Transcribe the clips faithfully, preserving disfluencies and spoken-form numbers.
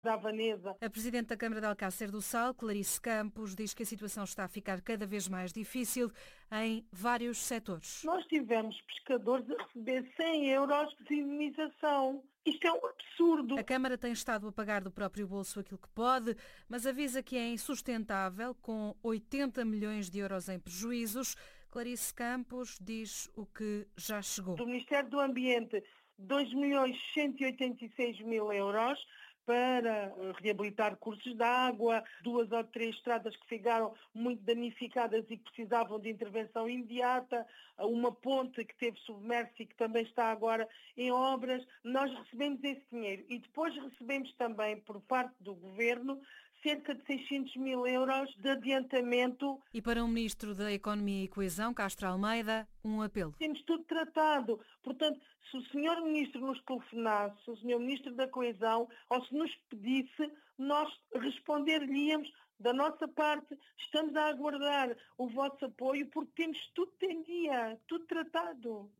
da Vanessa. A Presidente da Câmara de Alcácer do Sal, Clarice Campos, diz que a situação está a ficar cada vez mais difícil em vários setores. Nós tivemos pescadores a receber cem euros de indemnização. Isto é um absurdo. A Câmara tem estado a pagar do próprio bolso aquilo que pode, mas avisa que é insustentável, com oitenta milhões de euros em prejuízos. Clarice Campos diz o que já chegou. Do Ministério do Ambiente, dois milhões cento e oitenta e seis mil euros para reabilitar cursos de água, duas ou três estradas que ficaram muito danificadas e que precisavam de intervenção imediata, uma ponte que teve submersa e que também está agora em obras. Nós recebemos esse dinheiro e depois recebemos também, por parte do Governo, cerca de seiscentos mil euros de adiantamento. E para o Ministro da Economia e Coesão, Castro Almeida, um apelo. Temos tudo tratado. Portanto, se o senhor Ministro nos telefonasse, se o senhor Ministro da Coesão, ou se nos pedisse, nós responder-lhe-íamos da nossa parte. Estamos a aguardar o vosso apoio porque temos tudo em dia, tudo tratado.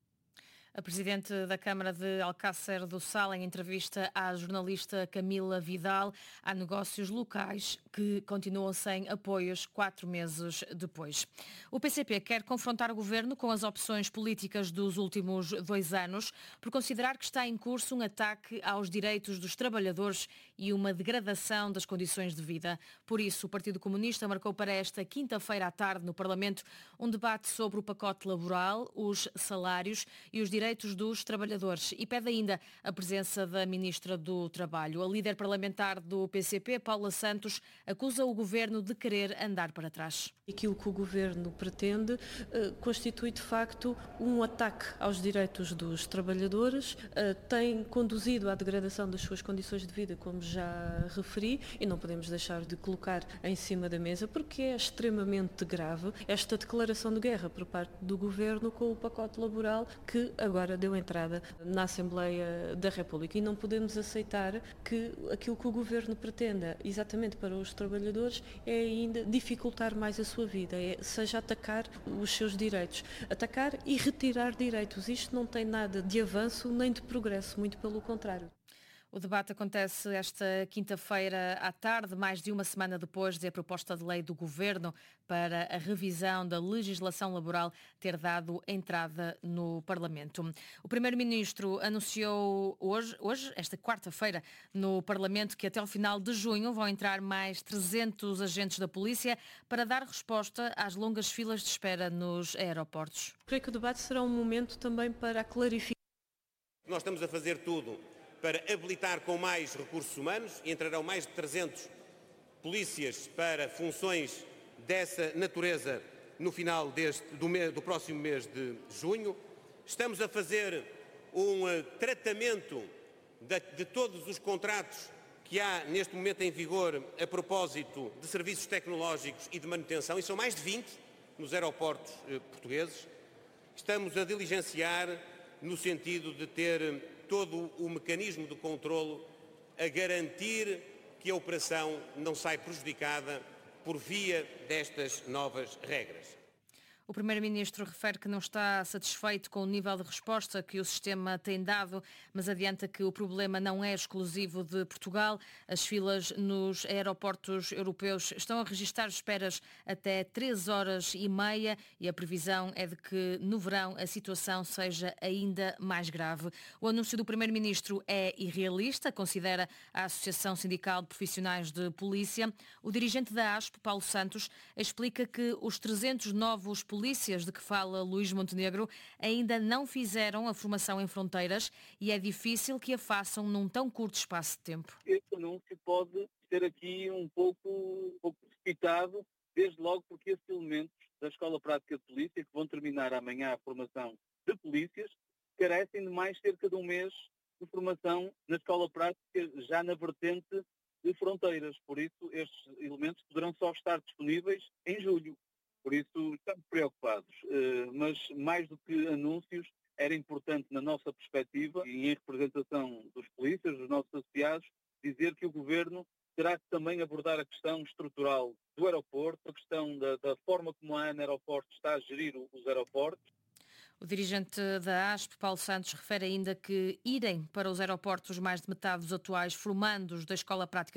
A Presidente da Câmara de Alcácer do Sal, em entrevista à jornalista Camila Vidal, há negócios locais que continuam sem apoios quatro meses depois. O P C P quer confrontar o Governo com as opções políticas dos últimos dois anos, por considerar que está em curso um ataque aos direitos dos trabalhadores e uma degradação das condições de vida. Por isso, o Partido Comunista marcou para esta quinta-feira à tarde no Parlamento um debate sobre o pacote laboral, os salários e os direitos direitos dos trabalhadores e pede ainda a presença da Ministra do Trabalho. A líder parlamentar do P C P, Paula Santos, acusa o Governo de querer andar para trás. Aquilo que o Governo pretende uh, constitui de facto um ataque aos direitos dos trabalhadores, uh, tem conduzido à degradação das suas condições de vida, como já referi, e não podemos deixar de colocar em cima da mesa porque é extremamente grave esta declaração de guerra por parte do Governo com o pacote laboral que agora deu entrada na Assembleia da República e não podemos aceitar que aquilo que o Governo pretenda exatamente para os trabalhadores é ainda dificultar mais a sua vida, é, seja atacar os seus direitos, atacar e retirar direitos. Isto não tem nada de avanço nem de progresso, muito pelo contrário. O debate acontece esta quinta-feira à tarde, mais de uma semana depois de a proposta de lei do Governo para a revisão da legislação laboral ter dado entrada no Parlamento. O Primeiro-Ministro anunciou hoje, hoje, esta quarta-feira, no Parlamento, que até ao final de junho vão entrar mais trezentos agentes da polícia para dar resposta às longas filas de espera nos aeroportos. Creio que o debate será um momento também para clarificar. Nós estamos a fazer tudo para habilitar com mais recursos humanos, e entrarão mais de trezentos polícias para funções dessa natureza no final deste, do, mês, do próximo mês de junho. Estamos a fazer um uh, tratamento de, de todos os contratos que há neste momento em vigor a propósito de serviços tecnológicos e de manutenção, e são mais de vinte nos aeroportos uh, portugueses. Estamos a diligenciar no sentido de ter todo o mecanismo de controlo a garantir que a operação não sai prejudicada por via destas novas regras. O Primeiro-Ministro refere que não está satisfeito com o nível de resposta que o sistema tem dado, mas adianta que o problema não é exclusivo de Portugal. As filas nos aeroportos europeus estão a registrar esperas até três horas e meia e a previsão é de que no verão a situação seja ainda mais grave. O anúncio do Primeiro-Ministro é irrealista, considera a Associação Sindical de Profissionais de Polícia. O dirigente da A S P, Paulo Santos, explica que os trezentos novos polícias de que fala Luís Montenegro ainda não fizeram a formação em fronteiras e é difícil que a façam num tão curto espaço de tempo. Este anúncio pode ser aqui um pouco, um pouco precipitado, desde logo porque esses elementos da Escola Prática de Polícia, que vão terminar amanhã a formação de polícias, carecem de mais cerca de um mês de formação na Escola Prática, já na vertente de fronteiras. Por isso, estes elementos poderão só estar disponíveis em julho. Por isso, estamos preocupados, mas mais do que anúncios, era importante na nossa perspectiva e em representação dos polícias, dos nossos associados, dizer que o Governo terá que também abordar a questão estrutural do aeroporto, a questão da, da forma como a ANA Aeroportos está a gerir os aeroportos. O dirigente da A S P, Paulo Santos, refere ainda que irem para os aeroportos mais de metade dos atuais formandos da Escola Prática